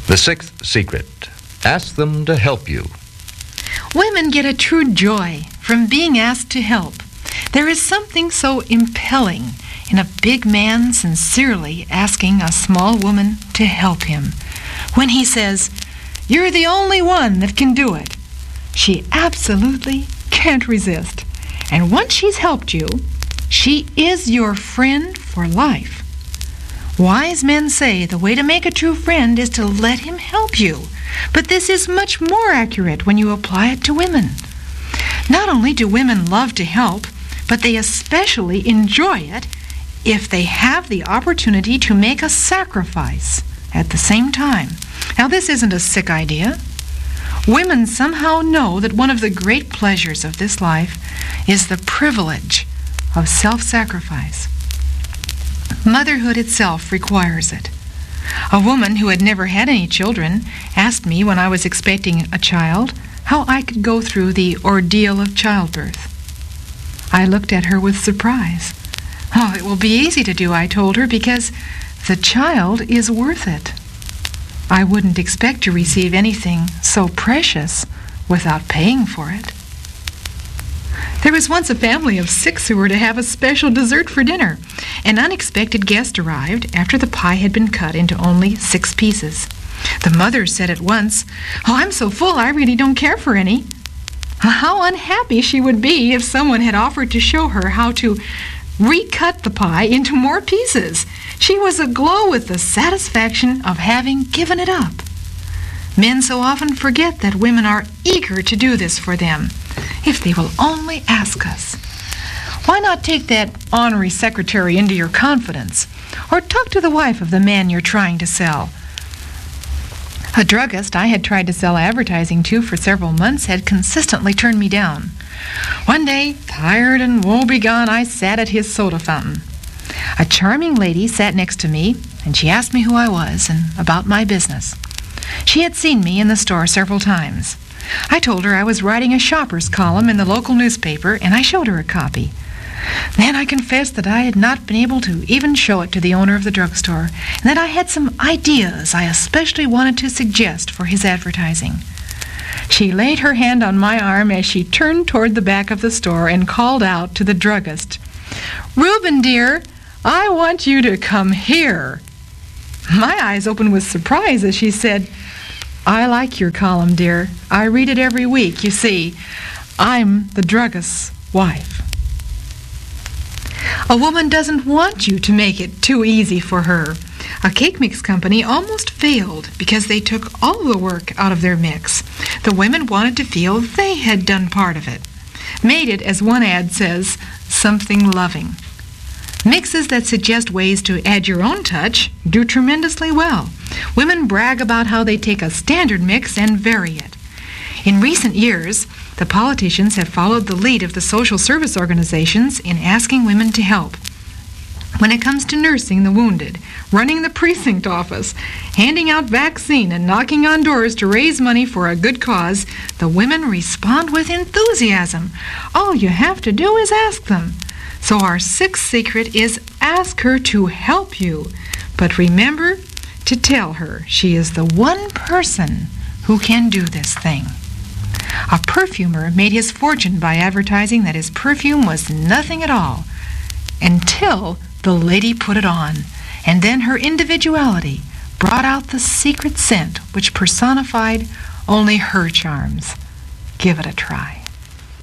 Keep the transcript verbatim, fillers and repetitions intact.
The sixth secret, ask them to help you. Women get a true joy from being asked to help. There is something so impelling in a big man sincerely asking a small woman to help him. When he says, "You're the only one that can do it," she absolutely can't resist. And once she's helped you, she is your friend for life. Wise men say the way to make a true friend is to let him help you. But this is much more accurate when you apply it to women. Not only do women love to help, but they especially enjoy it if they have the opportunity to make a sacrifice at the same time. Now, this isn't a sick idea. Women somehow know that one of the great pleasures of this life is the privilege of self-sacrifice. Motherhood itself requires it. A woman who had never had any children asked me when I was expecting a child how I could go through the ordeal of childbirth. I looked at her with surprise. "Oh, it will be easy to do," I told her, "because the child is worth it. I wouldn't expect to receive anything so precious without paying for it." There was once a family of six who were to have a special dessert for dinner. An unexpected guest arrived after the pie had been cut into only six pieces. The mother said at once, "Oh, I'm so full I really don't care for any." How unhappy she would be if someone had offered to show her how to recut the pie into more pieces. She was aglow with the satisfaction of having given it up. Men so often forget that women are eager to do this for them, if they will only ask us. Why not take that honorary secretary into your confidence, or talk to the wife of the man you're trying to sell? A druggist I had tried to sell advertising to for several months had consistently turned me down. One day, tired and woebegone, I sat at his soda fountain. A charming lady sat next to me, and she asked me who I was and about my business. She had seen me in the store several times. I told her I was writing a shopper's column in the local newspaper, and I showed her a copy. Then I confessed that I had not been able to even show it to the owner of the drugstore, and that I had some ideas I especially wanted to suggest for his advertising. She laid her hand on my arm as she turned toward the back of the store and called out to the druggist, "Reuben, dear, I want you to come here." My eyes opened with surprise as she said, "I like your column, dear. I read it every week. You see, I'm the druggist's wife." A woman doesn't want you to make it too easy for her. A cake mix company almost failed because they took all the work out of their mix. The women wanted to feel they had done part of it. Made it, as one ad says, something loving. Mixes that suggest ways to add your own touch do tremendously well. Women brag about how they take a standard mix and vary it. In recent years, the politicians have followed the lead of the social service organizations in asking women to help. When it comes to nursing the wounded, running the precinct office, handing out vaccine, and knocking on doors to raise money for a good cause, the women respond with enthusiasm. All you have to do is ask them. So our sixth secret is ask her to help you. But remember to tell her she is the one person who can do this thing. A perfumer made his fortune by advertising that his perfume was nothing at all until the lady put it on, and then her individuality brought out the secret scent which personified only her charms. Give it a try.